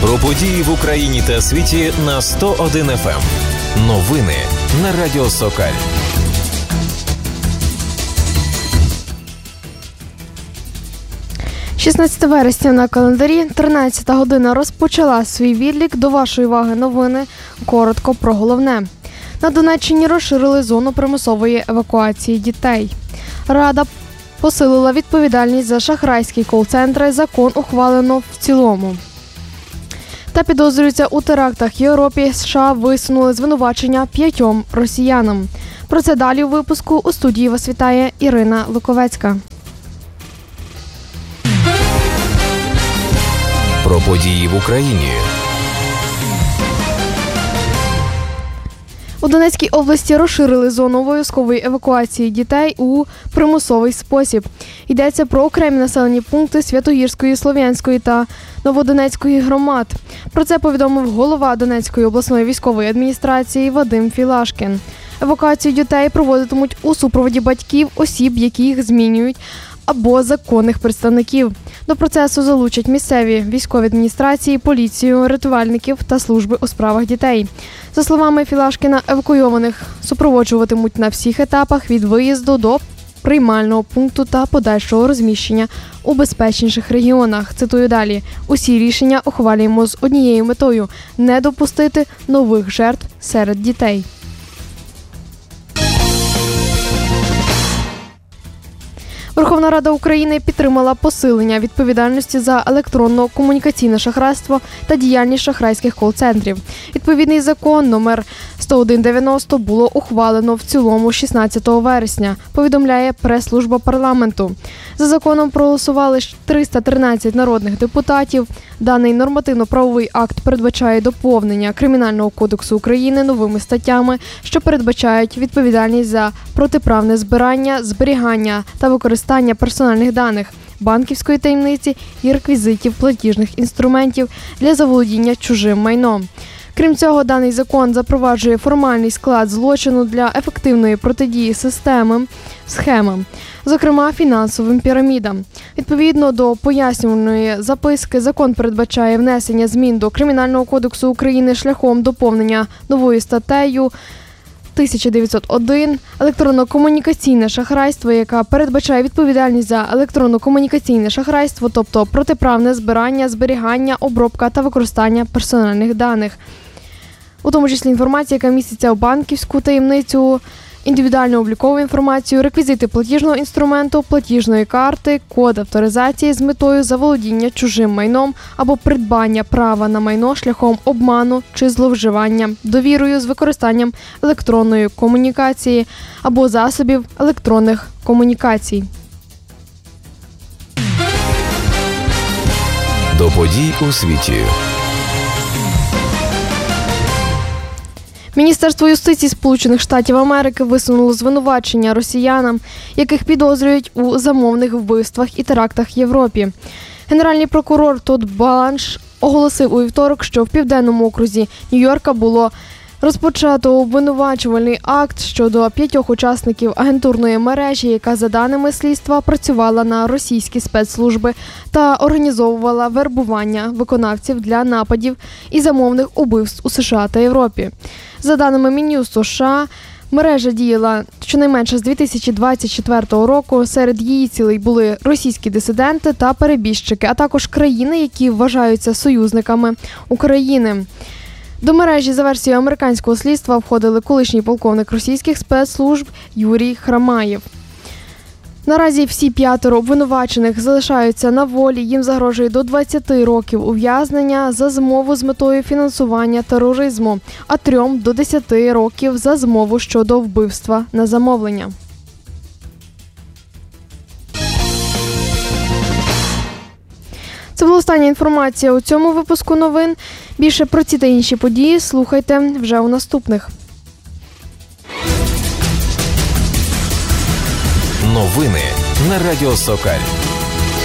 Про події в Україні та світі на 101 FM. Новини на Радіо Сокаль. – 16 вересня на календарі, 13 година розпочала свій відлік. До вашої уваги новини. Коротко про головне. На Донеччині розширили зону примусової евакуації дітей. Рада посилила відповідальність за шахрайські кол-центри. Закон ухвалено в цілому. Та підозрюються у терактах в Європі. США висунули звинувачення 5 росіянам. Про це далі у випуску. У студії вас вітає Ірина Луковецька. Про події в Україні. У Донецькій області розширили зону обов'язкової евакуації дітей у примусовий спосіб. Йдеться про окремі населені пункти Святогірської, Слов'янської та Новодонецької громад. Про це повідомив голова Донецької обласної військової адміністрації Вадим Філашкін. Евакуацію дітей проводитимуть у супроводі батьків, осіб, які їх змінюють, або законних представників. До процесу залучать місцеві військові адміністрації, поліцію, рятувальників та служби у справах дітей. За словами Філашкіна, евакуйованих супроводжуватимуть на всіх етапах від виїзду до приймального пункту та подальшого розміщення у безпечніших регіонах. Цитую далі. Усі рішення ухвалюємо з однією метою – не допустити нових жертв серед дітей. Верховна Рада України підтримала посилення відповідальності за електронно-комунікаційне шахрайство та діяльність шахрайських кол-центрів. Відповідний закон номер 101/90 було ухвалено в цілому 16 вересня, повідомляє прес-служба парламенту. За законом проголосували 313 народних депутатів. Даний нормативно-правовий акт передбачає доповнення Кримінального кодексу України новими статтями, що передбачають відповідальність за протиправне збирання, зберігання та використання персональних даних, банківської таємниці і реквізитів платіжних інструментів для заволодіння чужим майном. Крім цього, даний закон запроваджує формальний склад злочину для ефективної протидії схемам, зокрема фінансовим пірамідам. Відповідно до пояснювальної записки, закон передбачає внесення змін до Кримінального кодексу України шляхом доповнення новою статтею 1901 «Електронно-комунікаційне шахрайство», яка передбачає відповідальність за електронно-комунікаційне шахрайство, тобто протиправне збирання, зберігання, обробка та використання персональних даних. У тому числі інформація, яка міститься в банківську таємницю, індивідуальну облікову інформацію, реквізити платіжного інструменту, платіжної карти, код авторизації з метою заволодіння чужим майном або придбання права на майно шляхом обману чи зловживання довірою з використанням електронної комунікації або засобів електронних комунікацій. До подій у світі. Міністерство юстиції Сполучених Штатів Америки висунуло звинувачення росіянам, яких підозрюють у замовних вбивствах і терактах в Європі. Генеральний прокурор Тодд Баланш оголосив у вівторок, що в Південному окрузі Нью-Йорка було розпочато обвинувачувальний акт щодо 5 учасників агентурної мережі, яка, за даними слідства, працювала на російські спецслужби та організовувала вербування виконавців для нападів і замовних убивств у США та Європі. За даними Мін'юсту США, мережа діяла щонайменше з 2024 року. Серед її цілей були російські дисиденти та перебіжчики, а також країни, які вважаються союзниками України. До мережі, за версією американського слідства, входили колишній полковник російських спецслужб Юрій Храмаєв. Наразі всі 5 обвинувачених залишаються на волі. Їм загрожує до 20 років ув'язнення за змову з метою фінансування тероризму, а 3 до 10 років за змову щодо вбивства на замовлення. Це була остання інформація у цьому випуску новин. Більше про ці та інші події слухайте вже у наступних. Новини на Радіо Сокаль.